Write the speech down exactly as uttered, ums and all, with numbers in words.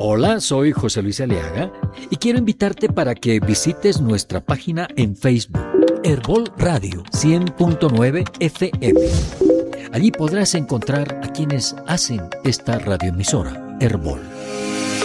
Hola, soy José Luis Aliaga y quiero invitarte para que visites nuestra página en Facebook, Herbol Radio cien punto nueve F M. Allí podrás encontrar a quienes hacen esta radioemisora, Herbol.